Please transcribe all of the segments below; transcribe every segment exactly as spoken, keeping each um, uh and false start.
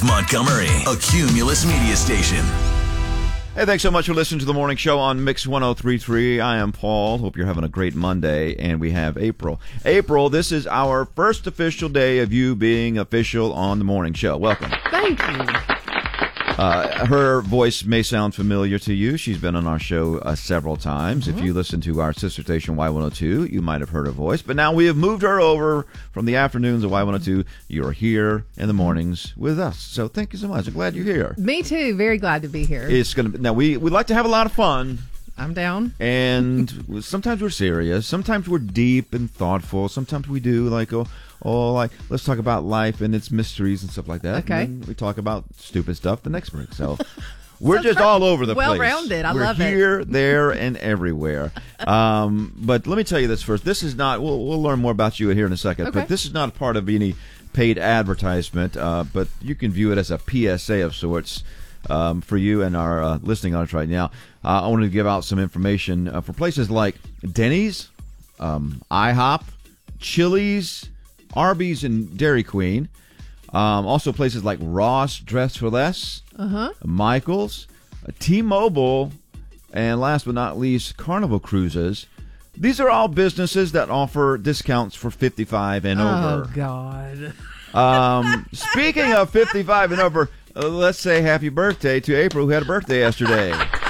Montgomery, a Cumulus media station. Hey, thanks so much for listening to the morning show on Mix one oh three point three. I am Paul. Hope you're having a great Monday, and we have April. April, this is our first official day of you being official on the morning show. Welcome. Thank you. Uh, her voice may sound familiar to you. She's been on our show uh, several times. Mm-hmm. If you listen to our sister station, Y one oh two, you might have heard her voice. But now we have moved her over from the afternoons of Y one oh two. You're here in the mornings with us. So thank you so much. I'm glad you're here. Me too. Very glad to be here. It's gonna be, now we we like to have a lot of fun. I'm down. And sometimes we're serious. Sometimes we're deep and thoughtful. Sometimes we do like oh, oh like let's talk about life and its mysteries and stuff like that. Okay. And then we talk about stupid stuff the next break. So we're so just all over the well place. Well-rounded. I we're love here, it. Here, there, and everywhere. Um, but let me tell you this first. This is not. We'll we'll learn more about you here in a second. Okay. But this is not a part of any paid advertisement. Uh, but you can view it as a P S A of sorts. Um, for you and our uh, listening audience right now, uh, I wanted to give out some information uh, for places like Denny's, um, IHOP, Chili's, Arby's, and Dairy Queen. Um, also places like Ross Dress for Less, uh-huh. Michael's, uh, T-Mobile, and last but not least, Carnival Cruises. These are all businesses that offer discounts for fifty-five and over. Oh, God. Um, speaking of fifty-five and over, Uh, let's say happy birthday to April, who had a birthday yesterday.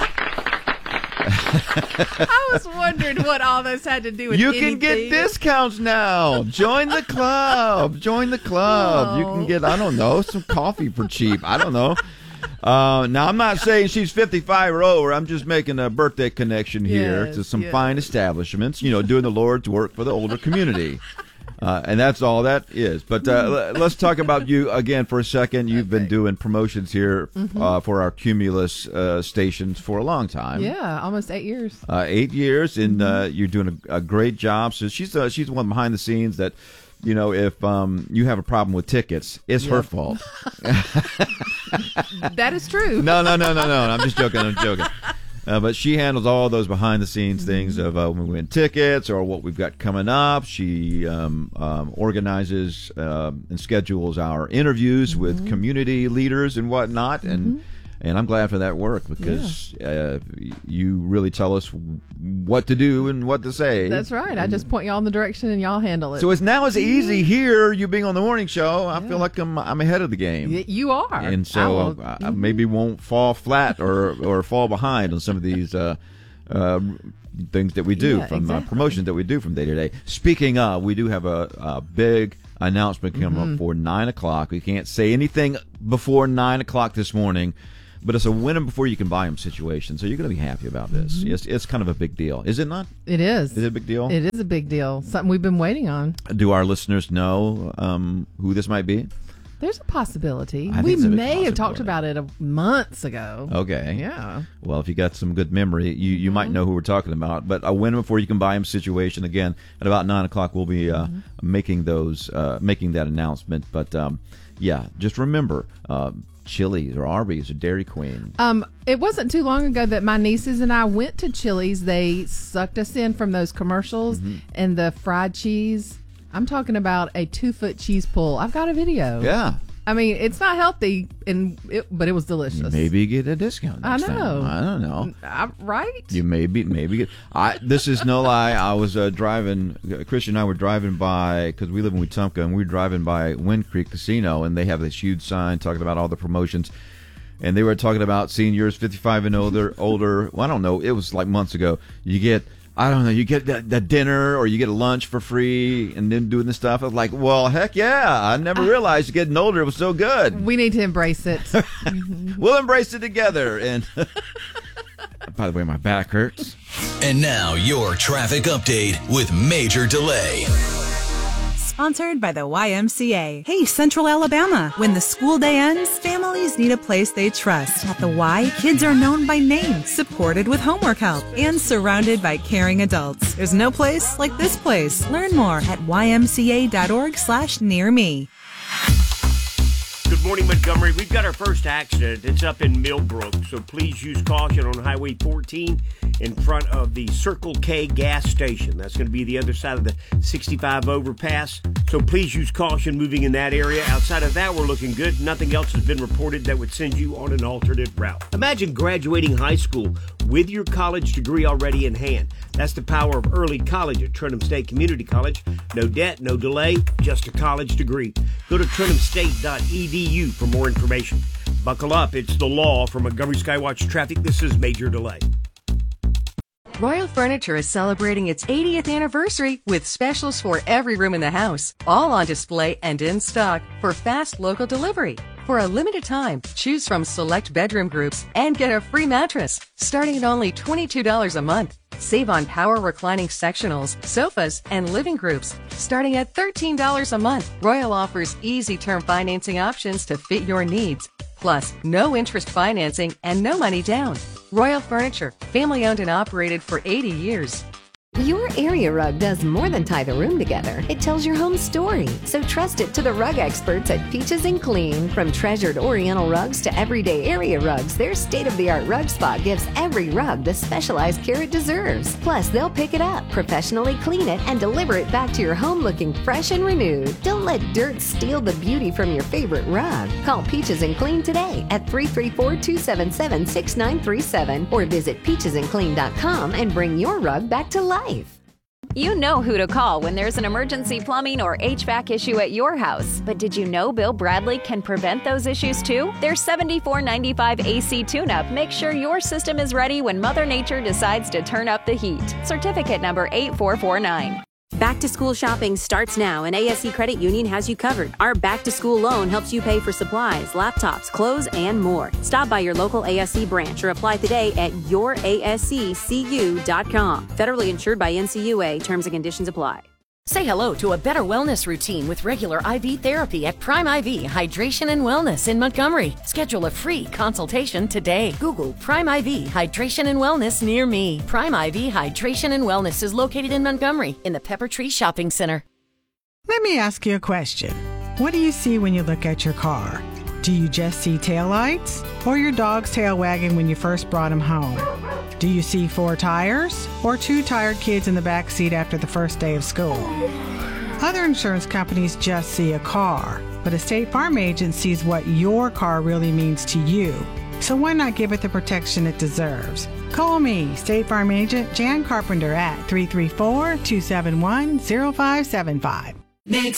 I was wondering what all this had to do with You anything. can get discounts now. Join the club. Join the club. Oh. You can get, I don't know, some coffee for cheap. I don't know. Uh, now, I'm not saying she's fifty-five or over. I'm just making a birthday connection here yes, to some yes. fine establishments, you know, doing the Lord's work for the older community. Uh, and that's all that is. But uh, let's talk about you again for a second. You've okay. been doing promotions here mm-hmm. uh, for our Cumulus uh, stations for a long time. Yeah, almost eight years. Uh, eight years, and uh, you're doing a, a great job. So she's uh, she's the one behind the scenes that, you know, if um, you have a problem with tickets, it's yep. her fault. That is true. No, no, no, no, no. I'm just joking. I'm joking. Uh, but she handles all those behind-the-scenes mm-hmm. things of uh, when we win tickets or what we've got coming up. She um, um, organizes uh, and schedules our interviews mm-hmm. with community leaders and whatnot. Mm-hmm. And and I'm glad for that work because yeah. uh, you really tell us what to do and what to say. That's right. I just point y'all in the direction and y'all handle it. So it's now it's easy here, you being on the morning show. I yeah. feel like I'm I'm ahead of the game. You are. And so I, I maybe won't fall flat or, or fall behind on some of these uh, uh, things that we do yeah, from exactly. uh, promotions that we do from day to day. Speaking of, we do have a, a big announcement coming mm-hmm. up for nine o'clock. We can't say anything before nine o'clock this morning. But it's a win them before you can buy them situation, so you're going to be happy about this. Mm-hmm. It's, it's kind of a big deal, is it not? It is. Is it a big deal? It is a big deal. Something we've been waiting on. Do our listeners know um, who this might be? There's a possibility. I we think may have talked about it a, months ago. Okay. Yeah. Well, if you got some good memory, you, you mm-hmm. might know who we're talking about. But a win them before you can buy them situation. Again, at about nine o'clock, we'll be uh, mm-hmm. making those uh, making that announcement. But um, yeah, just remember. Uh, Chili's or Arby's or Dairy Queen. Um, it wasn't too long ago that my nieces and I went to Chili's. They sucked us in from those commercials mm-hmm. and the fried cheese. I'm talking about a two-foot cheese pull. I've got a video. Yeah. I mean, it's not healthy, and it, but it was delicious. Maybe get a discount next I know. time. I don't know. I, right? You maybe maybe get. I this is no lie. I was uh, driving. Christian and I were driving by because we live in Wetumpka, and we were driving by Wind Creek Casino, and they have this huge sign talking about all the promotions. And they were talking about seniors fifty-five and older. Older. Well, I don't know. It was like months ago. You get. I don't know, you get the, the dinner or you get a lunch for free and then doing this stuff. I was like, well, heck yeah. I never realized getting older was so good. We need to embrace it. We'll embrace it together. And by the way, my back hurts. And now your traffic update with Major Delay. Sponsored by the Y M C A. Hey, Central Alabama. When the school day ends, families need a place they trust. At the Y, kids are known by name, supported with homework help, and surrounded by caring adults. There's no place like this place. Learn more at Y M C A dot org slash near me. Good morning, Montgomery. We've got our first accident. It's up in Millbrook, so please use caution on Highway fourteen in front of the Circle K gas station. That's going to be the other side of the sixty-five overpass. So please use caution moving in that area. Outside of that, we're looking good. Nothing else has been reported that would send you on an alternate route. Imagine graduating high school with your college degree already in hand. That's the power of early college at Trenton State Community College. No debt, no delay, just a college degree. Go to trenton state dot e d u for more information. Buckle up, it's the law. For Montgomery Skywatch Traffic, this is Major Delay. Royal Furniture is celebrating its eightieth anniversary with specials for every room in the house, all on display and in stock for fast local delivery. For a limited time, choose from select bedroom groups and get a free mattress, starting at only twenty-two dollars a month. Save on power reclining sectionals, sofas, and living groups, starting at thirteen dollars a month. Royal offers easy term financing options to fit your needs. Plus, no interest financing and no money down. Royal Furniture, family owned and operated for eighty years. Your area rug does more than tie the room together. It tells your home story. So trust it to the rug experts at Peaches and Clean. From treasured Oriental rugs to everyday area rugs, their state-of-the-art rug spot gives every rug the specialized care it deserves. Plus, they'll pick it up, professionally clean it, and deliver it back to your home looking fresh and renewed. Don't let dirt steal the beauty from your favorite rug. Call Peaches and Clean today at three three four, two seven seven, six nine three seven or visit peaches and clean dot com and bring your rug back to life. You know who to call when there's an emergency plumbing or H V A C issue at your house. But did you know Bill Bradley can prevent those issues too? Their seventy-four ninety-five A C tune-up makes sure your system is ready when Mother Nature decides to turn up the heat. Certificate number eight four four nine. Back to school shopping starts now, and A S C Credit Union has you covered. Our back to school loan helps you pay for supplies, laptops, clothes, and more. Stop by your local A S C branch or apply today at your a s c c u dot com. Federally insured by N C U A. Terms and conditions apply. Say hello to a better wellness routine with regular I V therapy at Prime I V Hydration and Wellness in Montgomery. Schedule a free consultation today. Google Prime I V Hydration and Wellness near me. Prime I V Hydration and Wellness is located in Montgomery in the Pepper Tree Shopping Center. Let me ask you a question. What do you see when you look at your car? Do you just see taillights or your dog's tail wagging when you first brought him home? Do you see four tires or two tired kids in the back seat after the first day of school? Other insurance companies just see a car, but a State Farm agent sees what your car really means to you. So why not give it the protection it deserves? Call me, State Farm agent Jan Carpenter at three three four, two seven one, zero five seven five. Mix